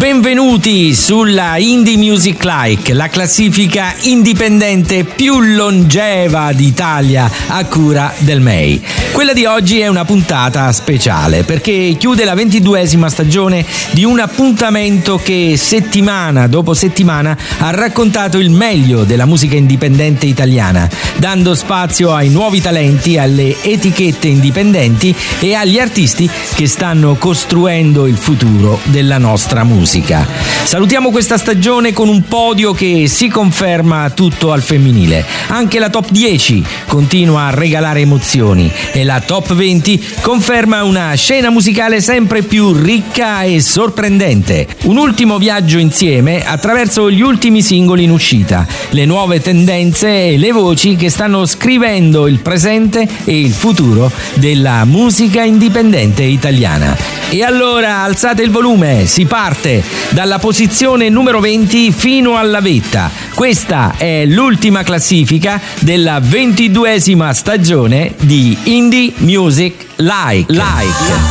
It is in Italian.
Benvenuti sulla Indie Music Like, la classifica indipendente più longeva d'Italia a cura del MEI. Quella di oggi è una puntata speciale perché chiude la 22esima stagione di un appuntamento che settimana dopo settimana ha raccontato il meglio della musica indipendente italiana, dando spazio ai nuovi talenti, alle etichette indipendenti e agli artisti che stanno costruendo il futuro della nostra musica. Salutiamo questa stagione con un podio che si conferma tutto al femminile. Anche la top 10 continua a regalare emozioni e la top 20 conferma una scena musicale sempre più ricca e sorprendente. Un ultimo viaggio insieme attraverso gli ultimi singoli in uscita, le nuove tendenze e le voci che stanno scrivendo il presente e il futuro della musica indipendente italiana. E allora alzate il volume, si parte dalla posizione numero 20 fino alla vetta. Questa è l'ultima classifica della 22esima stagione di Indie Music Like.